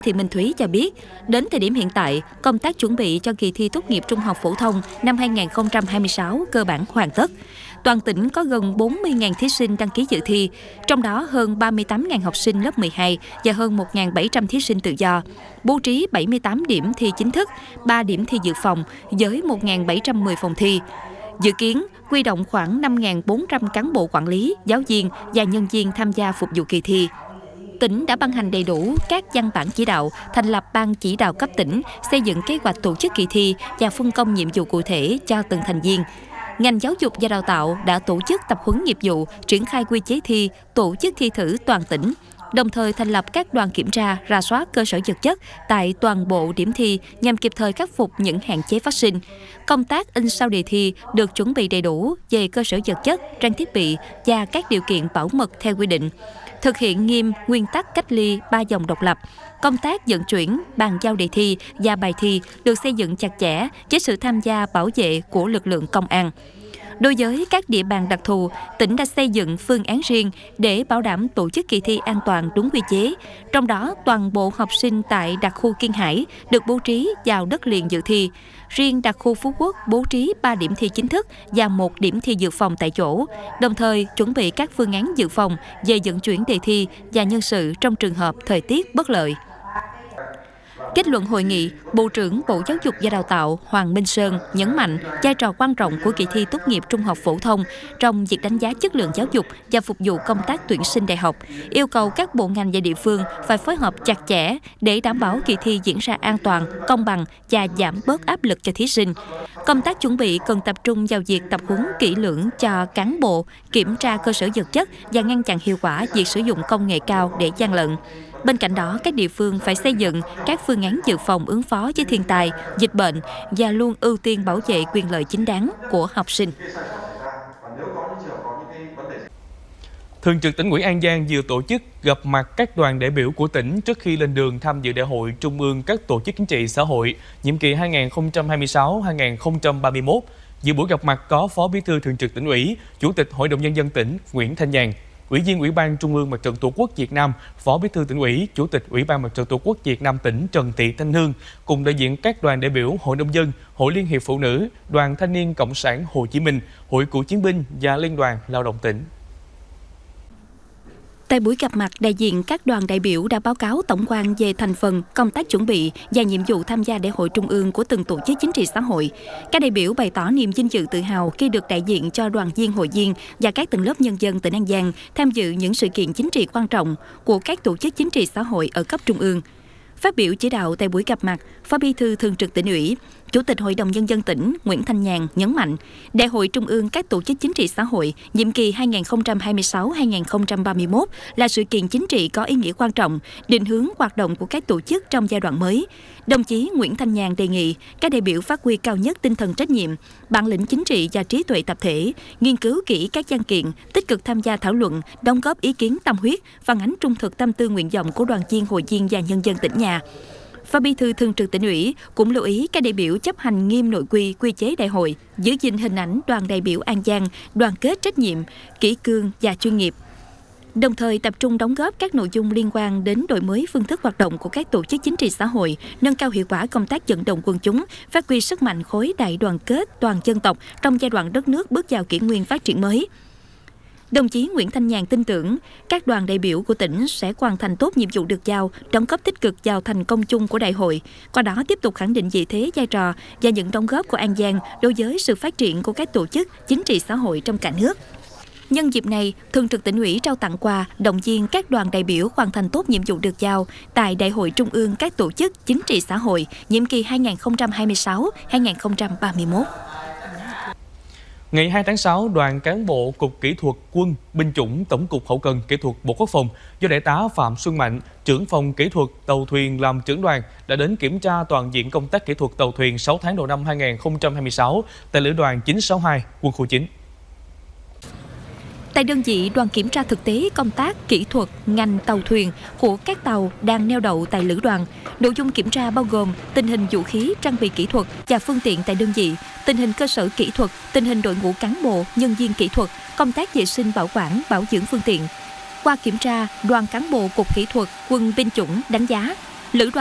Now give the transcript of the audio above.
Thị Minh Thúy cho biết, đến thời điểm hiện tại, công tác chuẩn bị cho kỳ thi tốt nghiệp trung học phổ thông năm 2026 cơ bản hoàn tất. Toàn tỉnh có gần 40.000 thí sinh đăng ký dự thi, trong đó hơn 38.000 học sinh lớp 12 và hơn 1.700 thí sinh tự do. Bố trí 78 điểm thi chính thức, 3 điểm thi dự phòng với 1.710 phòng thi. Dự kiến, huy động khoảng 5.400 cán bộ quản lý, giáo viên và nhân viên tham gia phục vụ kỳ thi. Tỉnh đã ban hành đầy đủ các văn bản chỉ đạo, thành lập ban chỉ đạo cấp tỉnh, xây dựng kế hoạch tổ chức kỳ thi và phân công nhiệm vụ cụ thể cho từng thành viên. Ngành giáo dục và đào tạo đã tổ chức tập huấn nghiệp vụ, triển khai quy chế thi, tổ chức thi thử toàn tỉnh, đồng thời thành lập các đoàn kiểm tra, rà soát cơ sở vật chất tại toàn bộ điểm thi nhằm kịp thời khắc phục những hạn chế phát sinh. Công tác in sao đề thi được chuẩn bị đầy đủ về cơ sở vật chất, trang thiết bị và các điều kiện bảo mật theo quy định. Thực hiện nghiêm nguyên tắc cách ly 3 dòng độc lập. Công tác vận chuyển, bàn giao đề thi và bài thi được xây dựng chặt chẽ với sự tham gia bảo vệ của lực lượng công an. Đối với các địa bàn đặc thù, tỉnh đã xây dựng phương án riêng để bảo đảm tổ chức kỳ thi an toàn đúng quy chế. Trong đó, toàn bộ học sinh tại đặc khu Kiên Hải được bố trí vào đất liền dự thi. Riêng đặc khu Phú Quốc bố trí 3 điểm thi chính thức và 1 điểm thi dự phòng tại chỗ, đồng thời chuẩn bị các phương án dự phòng về vận chuyển đề thi và nhân sự trong trường hợp thời tiết bất lợi. Kết luận hội nghị, Bộ trưởng Bộ Giáo dục và Đào tạo Hoàng Minh Sơn nhấn mạnh vai trò quan trọng của kỳ thi tốt nghiệp trung học phổ thông trong việc đánh giá chất lượng giáo dục và phục vụ công tác tuyển sinh đại học, yêu cầu các bộ ngành và địa phương phải phối hợp chặt chẽ để đảm bảo kỳ thi diễn ra an toàn, công bằng và giảm bớt áp lực cho thí sinh. Công tác chuẩn bị cần tập trung vào việc tập huấn kỹ lưỡng cho cán bộ, kiểm tra cơ sở vật chất và ngăn chặn hiệu quả việc sử dụng công nghệ cao để gian lận. Bên cạnh đó, các địa phương phải xây dựng các phương án dự phòng ứng phó với thiên tai, dịch bệnh và luôn ưu tiên bảo vệ quyền lợi chính đáng của học sinh. Thường trực Tỉnh ủy An Giang vừa tổ chức gặp mặt các đoàn đại biểu của tỉnh trước khi lên đường tham dự Đại hội Trung ương các tổ chức chính trị xã hội nhiệm kỳ 2026-2031. Dự buổi gặp mặt có Phó Bí thư Thường trực Tỉnh ủy, Chủ tịch Hội đồng Nhân dân tỉnh Nguyễn Thanh Nhàn, Ủy viên Ủy ban Trung ương Mặt trận Tổ quốc Việt Nam, Phó Bí thư Tỉnh ủy, Chủ tịch Ủy ban Mặt trận Tổ quốc Việt Nam tỉnh Trần Thị Thanh Hương, cùng đại diện các đoàn đại biểu Hội nông dân, Hội Liên hiệp Phụ nữ, Đoàn Thanh niên Cộng sản Hồ Chí Minh, Hội Cựu chiến binh và Liên đoàn Lao động tỉnh. Tại buổi gặp mặt, đại diện các đoàn đại biểu đã báo cáo tổng quan về thành phần, công tác chuẩn bị và nhiệm vụ tham gia Đại hội Trung ương của từng tổ chức chính trị xã hội. Các đại biểu bày tỏ niềm vinh dự tự hào khi được đại diện cho đoàn viên, hội viên và các tầng lớp nhân dân tỉnh An Giang tham dự những sự kiện chính trị quan trọng của các tổ chức chính trị xã hội ở cấp trung ương. Phát biểu chỉ đạo tại buổi gặp mặt, Phó Bí thư Thường trực Tỉnh ủy, Chủ tịch Hội đồng Nhân dân tỉnh Nguyễn Thanh Nhàn nhấn mạnh, Đại hội Trung ương các tổ chức chính trị xã hội nhiệm kỳ 2026-2031 là sự kiện chính trị có ý nghĩa quan trọng, định hướng hoạt động của các tổ chức trong giai đoạn mới. Đồng chí Nguyễn Thanh Nhàn đề nghị các đại biểu phát huy cao nhất tinh thần trách nhiệm, bản lĩnh chính trị và trí tuệ tập thể, nghiên cứu kỹ các văn kiện, tích cực tham gia thảo luận, đóng góp ý kiến tâm huyết, phản ánh trung thực tâm tư nguyện vọng của đoàn viên, hội viên và nhân dân tỉnh nhà. Phó Bí thư Thường trực Tỉnh ủy cũng lưu ý các đại biểu chấp hành nghiêm nội quy, quy chế đại hội, giữ gìn hình ảnh đoàn đại biểu An Giang đoàn kết, trách nhiệm, kỷ cương và chuyên nghiệp. Đồng thời tập trung đóng góp các nội dung liên quan đến đổi mới phương thức hoạt động của các tổ chức chính trị xã hội, nâng cao hiệu quả công tác vận động quần chúng, phát huy sức mạnh khối đại đoàn kết toàn dân tộc trong giai đoạn đất nước bước vào kỷ nguyên phát triển mới. Đồng chí Nguyễn Thanh Nhàn tin tưởng các đoàn đại biểu của tỉnh sẽ hoàn thành tốt nhiệm vụ được giao, đóng góp tích cực vào thành công chung của đại hội, qua đó tiếp tục khẳng định vị thế, vai trò và những đóng góp của An Giang đối với sự phát triển của các tổ chức chính trị xã hội trong cả nước. Nhân dịp này, Thường trực Tỉnh ủy trao tặng quà động viên các đoàn đại biểu hoàn thành tốt nhiệm vụ được giao tại Đại hội Trung ương các tổ chức chính trị xã hội nhiệm kỳ 2026-2031. Ngày 2 tháng 6, đoàn cán bộ Cục Kỹ thuật Quân, Binh chủng Tổng cục Hậu cần Kỹ thuật Bộ Quốc phòng do Đại tá Phạm Xuân Mạnh, trưởng phòng kỹ thuật tàu thuyền làm trưởng đoàn đã đến kiểm tra toàn diện công tác kỹ thuật tàu thuyền 6 tháng đầu năm 2026 tại Lữ đoàn 962, Quân khu 9. Tại đơn vị, đoàn kiểm tra thực tế công tác kỹ thuật ngành tàu thuyền của các tàu đang neo đậu tại lữ đoàn. Nội dung kiểm tra bao gồm tình hình vũ khí, trang bị kỹ thuật và phương tiện tại đơn vị, tình hình cơ sở kỹ thuật, tình hình đội ngũ cán bộ, nhân viên kỹ thuật, công tác vệ sinh bảo quản, bảo dưỡng phương tiện. Qua kiểm tra, đoàn cán bộ Cục Kỹ thuật Quân Binh chủng đánh giá Lữ đoàn